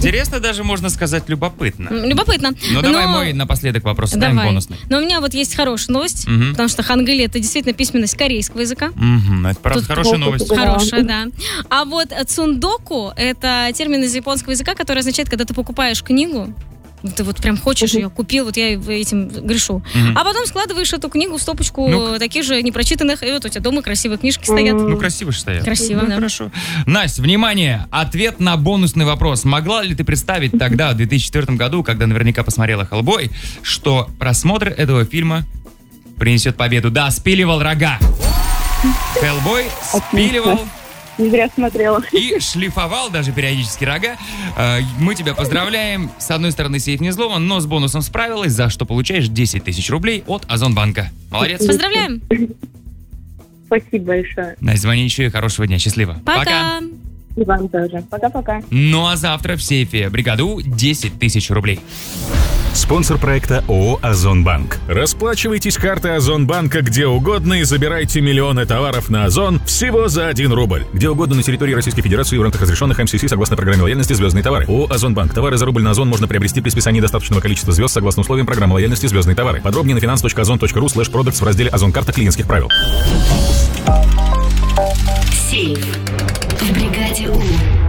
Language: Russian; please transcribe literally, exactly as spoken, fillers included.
Интересно, даже можно сказать, любопытно. Любопытно. Ну, давай мой напоследок вопрос ставим бонусный. Но у меня вот есть хорошая новость, угу. потому что хангыль — это действительно письменность корейского языка. Угу, это правда хорошая новость. Хорошая, да. А вот цундоку — это термин из японского языка, который означает, когда ты покупаешь книгу, ты вот прям хочешь ее, купил, вот я этим грешу. Mm-hmm. А потом складываешь эту книгу в стопочку ну, таких же непрочитанных, и вот у тебя дома красивые книжки стоят. Ну, красиво же стоят. Красиво, mm-hmm. да. Хорошо. Настя, внимание, ответ на бонусный вопрос. Могла ли ты представить тогда, в две тысячи четвёртом году, когда наверняка посмотрела «Хеллбой», что просмотр этого фильма принесет победу? Да, спиливал рога. «Хеллбой» спиливал... Не зря смотрела. И шлифовал даже периодически рога. Мы тебя поздравляем. С одной стороны, сейф не взломан, но с бонусом справилась, за что получаешь десять тысяч рублей от Озонбанка. Молодец. Поздравляем. Спасибо большое. Настя, звони еще и хорошего дня. Счастливо. Пока. Пока. И вам тоже. Пока-пока. Ну а завтра в сейфе бригаду десять тысяч рублей. Спонсор проекта ООО «Озонбанк». Расплачивайтесь картой Озонбанка где угодно и забирайте миллионы товаров на Озон всего за один рубль. Где угодно на территории Российской Федерации в рамках разрешенных эм си си согласно программе лояльности «Звездные товары». ООО «Озонбанк». Товары за рубль на Озон можно приобрести при списании достаточного количества звезд согласно условиям программы лояльности «Звездные товары». Подробнее на finance точка озон точка ру слэш продактс в разделе «Озон-карта клиентских правил». Сейф в бригаде У.